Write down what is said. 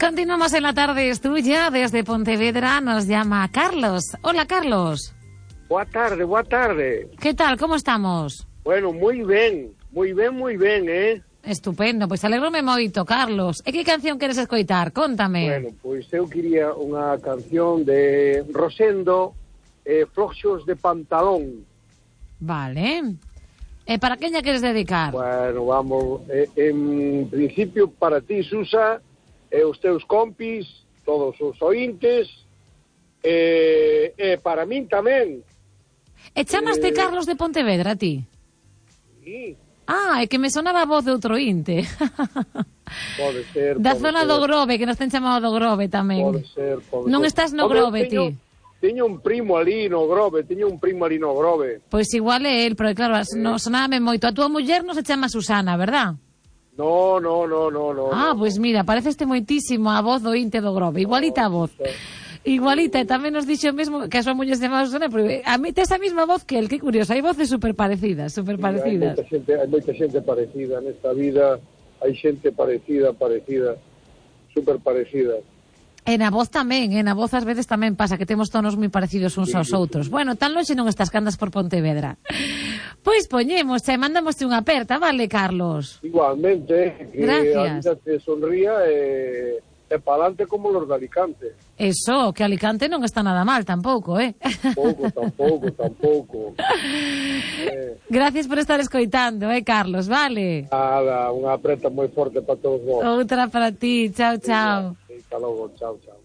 Continuamos en La Tarde es Tuya. Desde Pontevedra nos llama Carlos. Hola, Carlos. Boa tarde. ¿Qué tal? ¿Cómo estamos? Bueno, moi ben, eh? Estupendo, pois alegrome moito, Carlos. E que canción queres escoitar? Cóntame. Bueno, pois eu quería unha canción de Rosendo, Floxos de Pantalón. Vale. E para quen lla queres dedicar? Bueno, vamos, en principio para ti, Susa, e os teus compis, todos os ointes, e para min tamén. E chamaste Carlos de Pontevedra, a ti? Sí. Ah, é que me sonaba a voz de outro inte. Pode ser. Da zona do Grove, que nos ten chamado do Grove tamén. Pode ser. Non estás no Grove, ti? Teño un primo ali no Grove, Pois igual é el, pero claro, sonábame moito. A túa muller non se chama Susana, verdad? No. Ah, pois mira, pareceste moitísimo a voz do inte do Grove, igualita a voz. Igualita, e tamén nos dixo mesmo que a súa muller se chama Susana, pero a mí tes a mesma voz que el, que curioso, hai voces super parecidas. Hai moita xente parecida nesta vida, hai xente parecida, super parecida. E na voz tamén, na voz ás veces tamén pasa que temos tonos moi parecidos uns aos outros. Bueno, tan longe non estás que andas por Pontevedra. Pois poñemos, mandámoste unha aperta, vale, Carlos? Igualmente, que gracias. A vida te sonría e pa'lante como los de Alicante. Eso, que Alicante non está nada mal tampouco, Tampouco. Gracias por estar escoitando, Carlos, vale? Nada, unha aperta moi forte para todos vos. Outra para ti, chao. Hasta logo, chao.